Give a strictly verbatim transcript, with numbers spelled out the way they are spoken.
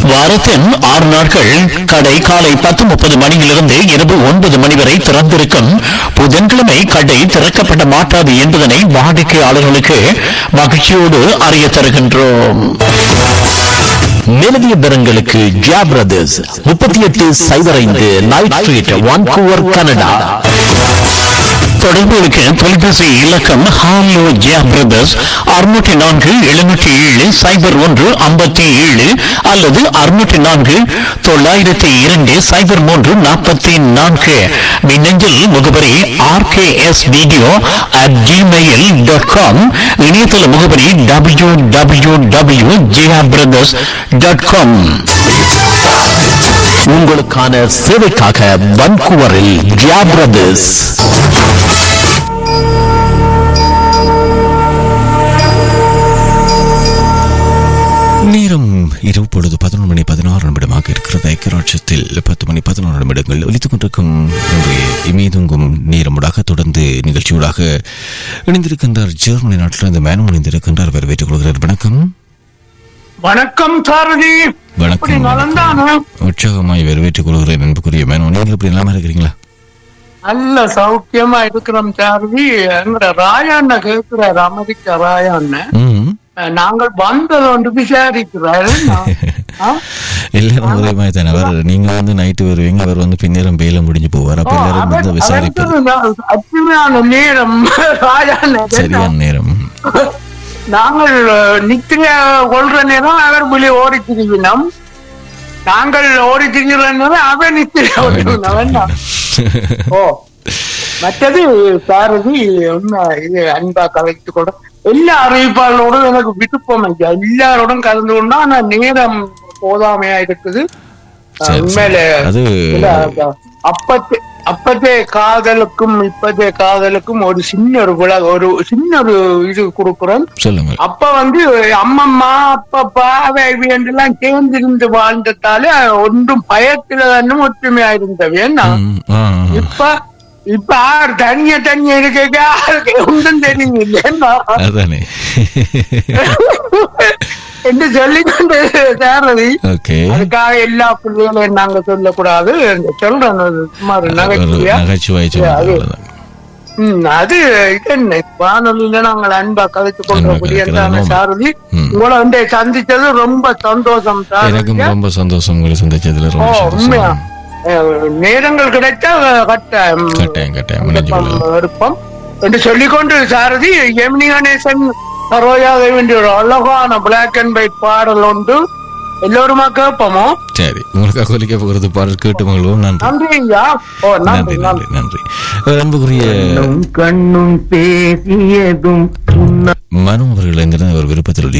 வாரத்தின் ஆறு நாட்கள் கடை காலை பத்து முப்பது மணியிலிருந்து இரவு ஒன்பது மணி வரை திறந்திருக்கும். புதன்கிழமை கடை திறக்கப்பட மாட்டாது என்பதனை வாடிக்கையாளர்களுக்கு மகிழ்ச்சியோடு அறிய தருகின்றோம். மேலதிக பெறங்களுக்கு ஜியா பிரதர்ஸ் முப்பத்தி எட்டு சைபர் ஐந்து நைட் ஸ்ட்ரீட் வான்கூவர் கனடா. தொடர்புகளுக்கு தொலைபேசி இலக்கம் ஹாலோ ஜியா பிரதர்ஸ் அறுநூற்றி நான்கு எழுநூற்றி ஏழு சைபர் ஒன்று ஐம்பத்தி ஏழு அல்லது அறுநூற்றி நான்கு தொள்ளாயிரத்தி இரண்டு சைபர் மூன்று நாற்பத்தி நான்கு. மின்னஞ்சல் முகவரி R K S video at Gmail dot com. இணையதள முகவரி டபிள்யூ டபிள்யூ டபிள்யூ ஜியா பிரதர்ஸ் டாட் காம். உங்களுக்கான சேவைக்காக வான்கூவரில் ஜியா பிரதர்ஸ். நேரம் இரவு பொழுது பதினொன்று மணி பதினாறு நிமிடமாக இருக்கிறது. ஐக்கியராட்சியத்தில் பத்து மணி பதினோரு நிமிடங்கள் ஒலித்துக் கொண்டிருக்கும் இமேதுங்கும் நேரமுடாக தொடர்ந்து நிகழ்ச்சியூடாக இணைந்திருக்கின்றார் ஜெர்மனி நாட்டிலிருந்து மேனும் இணைந்திருக்கின்றார். வரவேற்றுக் கொள்கிறார். வணக்கம். வணக்கம் சாரதி. வணக்கம். உற்சாகமாய் வரவேற்றுக் கொள்கிறேன். அன்புக்குரிய மேனும், நீங்கள் எப்படி இல்லாம இருக்கிறீங்களா? நல்ல சௌக்கியமா இருக்கிறோம் சாரதி. ராயாண்ண கேட்கிறார், அமெரிக்கா ராயாண்ண. நாங்கள் வந்தது ஒன்று விசாரிக்கிறாரு. எல்லாரும் ஒரே மாதிரி தானே. அவர் நீங்க வந்து நைட்டு வருவீங்க, அவர் வந்து பின்னேரம் பெயில முடிஞ்சு போவார். அப்ப எல்லாரும் வந்து விசாரிப்பது அருமையான நேரம். ராயாண்ண சரியான நேரம். நாங்கள் நித்திர கொள்ற நேரம் அவர் வெளியே ஓடி திரிவினோம். நாங்கள் ஓடி திரிகிற நேரம் அவர் நித்திர. ஓ மற்றது சாரதி உண்மை இது அன்பா கலைத்துக் கொள்ள எல்லா அறிவிப்பாளரோடும் எனக்கு விருப்பம். எல்லாரோடும் கலந்து கொண்டா ஆனா நேரம் போதாமையா இருக்குது. உண்மையில அப்பத்தே அப்பத்தே காதலுக்கும் இப்பத்தே காதலுக்கும் ஒரு சின்ன ஒரு விழா ஒரு சின்ன ஒரு இது கொடுக்குறேன். அப்ப வந்து அம்மம்மா அப்பப்பா எல்லாம் சேர்ந்திருந்து வாழ்ந்ததால ஒன்றும் பயத்துல தானும் ஒற்றுமையா இருந்தவேன்னா இப்ப இப்ப ஆறு தனிய தனிய இருக்க ஒன்றும் தெரியுங்க என்று சொல்லிக்கொண்டு சாரதி. அதுக்காக எல்லா பிள்ளைகளையும் நாங்க சொல்லக்கூடாது சொல்றேன். சுமார் நகைச்சுவை உம் அது என்ன வானொலியில நாங்கள் அன்பா கதைத்துக் கொள்றபடியான சாரதி. உங்களை வந்து சந்திச்சது ரொம்ப சந்தோஷம் சார். ரொம்ப சந்தோஷம் உங்களை சந்திச்சதுல. உண்மையா நேரங்கள் கிடைச்சா கட்டாயம் கட்டாயம் விருப்பம் என்று சொல்லிக்கொண்டு சாரதி எம்னி கணேசன் சரோஜாதை வேண்டிய ஒரு அழகான பிளாக் அண்ட் ஒயிட் பாடல் ஒன்று எல்லோருமா கேட்போமோ? சரி, உங்களுக்காக ஒலிக்க போகிறது பாடல் கேட்டு மகிழ்வோம். நன்றி ஐயா. ஓ நன்றி நன்றி. அன்புக்குரிய கண்ணும் பேசியதும் மனு அவர்கள் என்கிற ஒரு விருப்பத்தில்